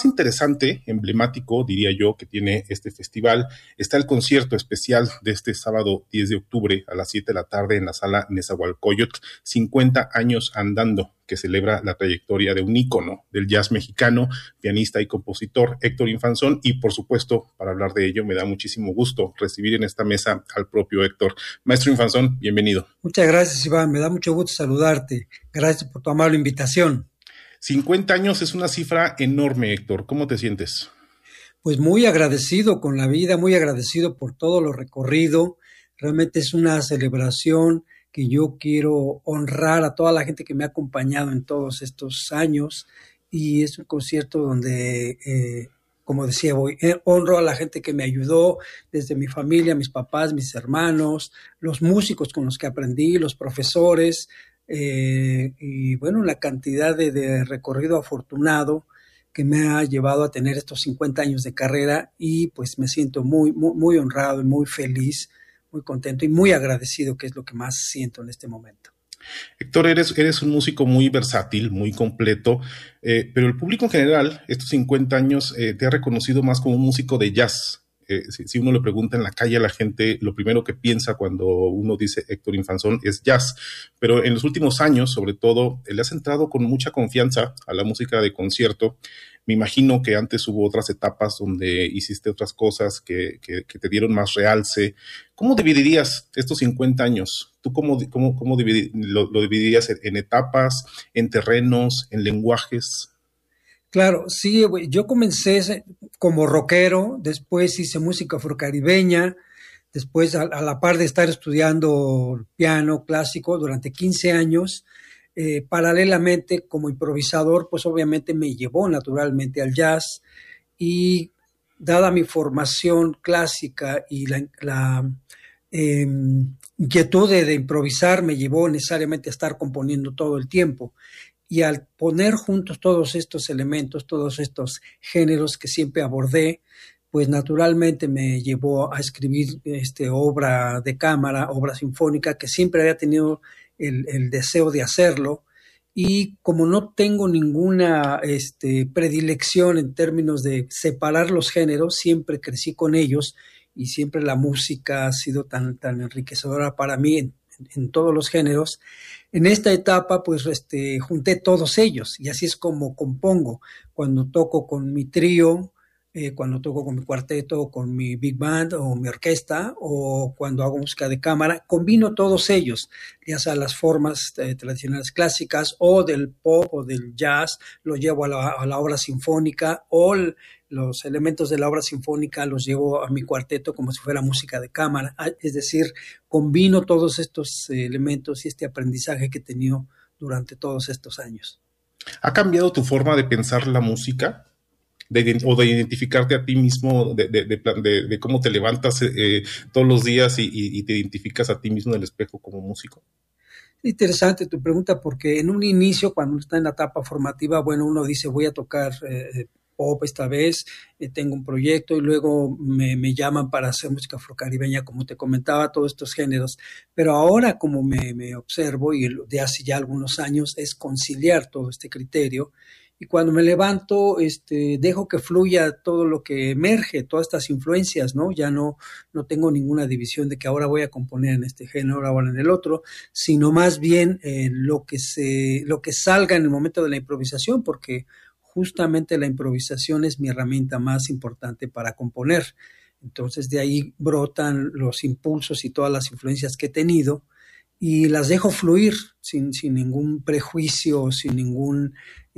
más interesante, emblemático, diría yo, que tiene este festival, está el concierto especial de este sábado 10 de octubre a las 7 de la tarde en la sala Nezahualcóyotl, 50 años andando, que celebra la trayectoria de un ícono del jazz mexicano, pianista y compositor Héctor Infanzón, y por supuesto, para hablar de ello, me da muchísimo gusto recibir en esta mesa al propio Héctor. Maestro Infanzón, bienvenido. Muchas gracias, Iván, me da mucho gusto saludarte. Gracias por tu amable invitación. 50 años es una cifra enorme, Héctor. ¿Cómo te sientes? Pues muy agradecido con la vida, muy agradecido por todo lo recorrido. Realmente es una celebración que yo quiero honrar a toda la gente que me ha acompañado en todos estos años, y es un concierto donde, como decía, honro a la gente que me ayudó, desde mi familia, mis papás, mis hermanos, los músicos con los que aprendí, los profesores, y bueno, la cantidad de recorrido afortunado que me ha llevado a tener estos 50 años de carrera, y pues me siento muy honrado y muy feliz, muy contento y muy agradecido, que es lo que más siento en este momento. Héctor, eres un músico muy versátil, muy completo, pero el público en general, estos 50 años, te ha reconocido más como un músico de jazz. Si uno le pregunta en la calle a la gente, lo primero que piensa cuando uno dice Héctor Infanzón es jazz, pero en los últimos años, sobre todo, le has entrado con mucha confianza a la música de concierto. Me imagino que antes hubo otras etapas donde hiciste otras cosas que te dieron más realce. ¿Cómo dividirías estos 50 años? ¿Tú cómo lo dividirías en etapas, en terrenos, en lenguajes? Claro, sí, yo comencé como rockero, después hice música afrocaribeña, después a la par de estar estudiando piano clásico durante 15 años, paralelamente como improvisador, pues obviamente me llevó naturalmente al jazz, y dada mi formación clásica y la inquietud de improvisar, me llevó necesariamente a estar componiendo todo el tiempo. Y al poner juntos todos estos elementos, todos estos géneros que siempre abordé, pues naturalmente me llevó a escribir obra de cámara, obra sinfónica, que siempre había tenido el deseo de hacerlo. Y como no tengo ninguna predilección en términos de separar los géneros, siempre crecí con ellos, y siempre la música ha sido tan enriquecedora para mí en todos los géneros. En esta etapa, pues, junté todos ellos, y así es como compongo. Cuando toco con mi trío, cuando toco con mi cuarteto, con mi big band o mi orquesta, o cuando hago música de cámara, combino todos ellos, ya sea las formas tradicionales clásicas o del pop o del jazz, lo llevo a la obra sinfónica, o los elementos de la obra sinfónica los llevo a mi cuarteto como si fuera música de cámara. Es decir, combino todos estos elementos y este aprendizaje que he tenido durante todos estos años. ¿Ha cambiado tu forma de pensar la música? O de identificarte a ti mismo, de cómo te levantas todos los días y te identificas a ti mismo en el espejo como músico? Interesante tu pregunta, porque en un inicio, cuando uno está en la etapa formativa, bueno, uno dice voy a tocar pop esta vez, tengo un proyecto, y luego me llaman para hacer música afrocaribeña, como te comentaba, todos estos géneros. Pero ahora, como me observo, y de hace ya algunos años, es conciliar todo este criterio. Y cuando me levanto, dejo que fluya todo lo que emerge, todas estas influencias, ¿no? Ya no tengo ninguna división de que ahora voy a componer en este género, ahora en el otro, sino más bien lo que salga en el momento de la improvisación, porque justamente la improvisación es mi herramienta más importante para componer. Entonces de ahí brotan los impulsos y todas las influencias que he tenido, y las dejo fluir sin ningún prejuicio, sin ningún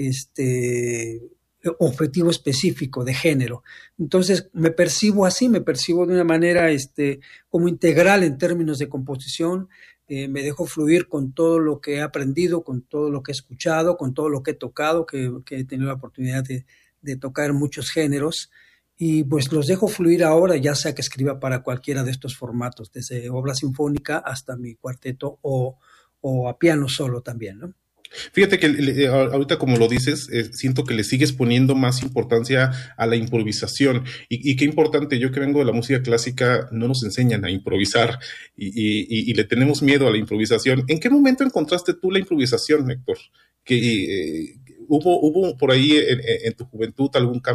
objetivo específico de género. Entonces me percibo así, me percibo de una manera como integral en términos de composición. Me dejo fluir con todo lo que he aprendido, con todo lo que he escuchado, con todo lo que he tocado, que he tenido la oportunidad de tocar muchos géneros, y pues los dejo fluir ahora, ya sea que escriba para cualquiera de estos formatos, desde obra sinfónica hasta mi cuarteto o a piano solo también, ¿no? Fíjate que ahorita, como lo dices, siento que le sigues poniendo más importancia a la improvisación, y qué importante. Yo que vengo de la música clásica, no nos enseñan a improvisar, y le tenemos miedo a la improvisación. ¿En qué momento encontraste tú la improvisación, Héctor? ¿Hubo por ahí en tu juventud algún cambio